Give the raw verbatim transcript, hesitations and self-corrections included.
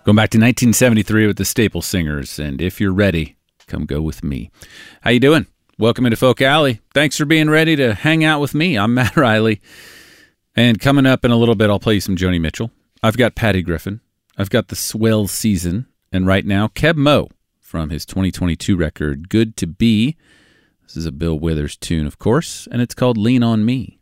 Going back to nineteen seventy-three with the Staple Singers, and if you're ready, come go with me. How you doing? Welcome into Folk Alley. Thanks for being ready to hang out with me. I'm Matt Riley, and coming up in a little bit, I'll play you some Joni Mitchell. I've got Patty Griffin. I've got the Swell Season, and right now, Keb Mo from his twenty twenty-two record, Good to Be. This is a Bill Withers tune, of course, and it's called Lean on Me.